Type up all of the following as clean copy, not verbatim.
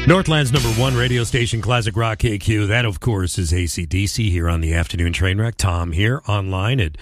Northland's number one radio station, Classic Rock KQ. That, of course, is AC/DC here on the Afternoon Trainwreck. Tom here, online at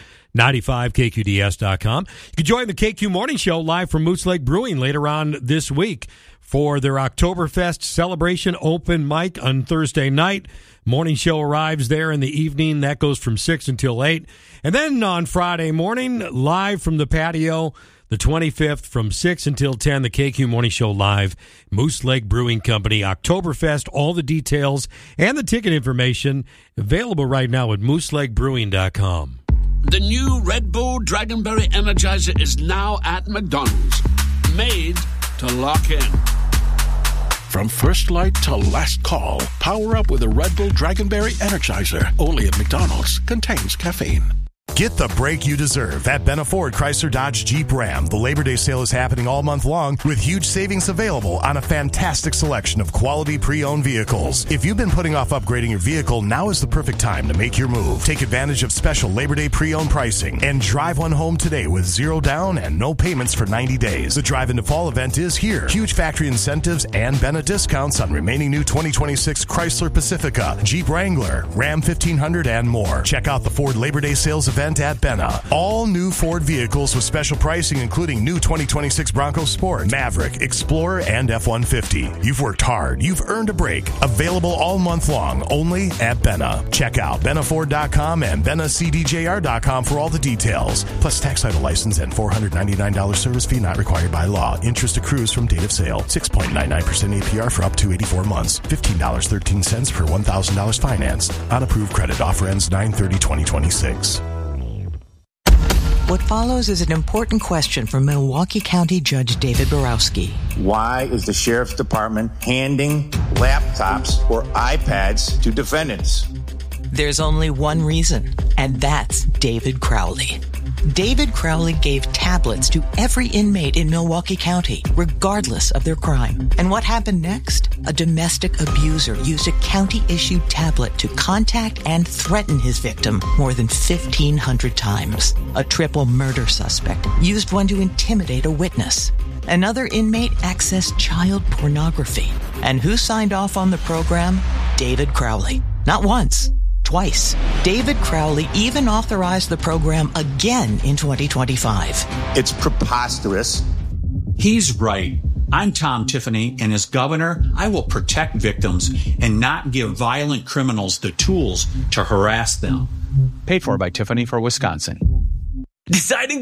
95KQDS.com. You can join the KQ Morning Show live from Moose Lake Brewing later on this week for their Oktoberfest celebration open mic on Thursday night. Morning show arrives there in the evening. That goes from 6 until 8. And then on Friday morning, live from the patio, the 25th from 6 until 10, the KQ Morning Show live, Moose Lake Brewing Company, Oktoberfest. All the details and the ticket information available right now at mooselakebrewing.com. The new Red Bull Dragonberry Energizer is now at McDonald's. Made to lock in. From first light to last call, power up with a Red Bull Dragonberry Energizer. Only at McDonald's. Contains caffeine. Get the break you deserve at Benna Ford Chrysler Dodge Jeep Ram. The Labor Day sale is happening all month long with huge savings available on a fantastic selection of quality pre-owned vehicles. If you've been putting off upgrading your vehicle, now is the perfect time to make your move. Take advantage of special Labor Day pre-owned pricing and drive one home today with zero down and no payments for 90 days. The Drive into Fall event is here. Huge factory incentives and Benna discounts on remaining new 2026 Chrysler Pacifica, Jeep Wrangler, Ram 1500, and more. Check out the Ford Labor Day sales event at Benna. All new Ford vehicles with special pricing, including new 2026 Bronco Sport, Maverick, Explorer, and F-150. You've worked hard. You've earned a break. Available all month long, only at Benna. Check out BennaFord.com and BennaCDJR.com for all the details. Plus tax title license and $499 service fee not required by law. Interest accrues from date of sale. 6.99% APR for up to 84 months. $15.13 per $1,000 financed. On approved credit. Offer ends 9/30/2026. What follows is an important question from Milwaukee County Judge David Borowski. Why is the Sheriff's Department handing laptops or iPads to defendants? There's only one reason, and that's David Crowley. David Crowley gave tablets to every inmate in Milwaukee County, regardless of their crime. And what happened next? A domestic abuser used a county-issued tablet to contact and threaten his victim more than 1,500 times. A triple murder suspect used one to intimidate a witness. Another inmate accessed child pornography. And who signed off on the program? David Crowley. Not once. Twice. David Crowley even authorized the program again in 2025. It's preposterous. He's right. I'm Tom Tiffany, and as governor, I will protect victims and not give violent criminals the tools to harass them. Paid for by Tiffany for Wisconsin. Deciding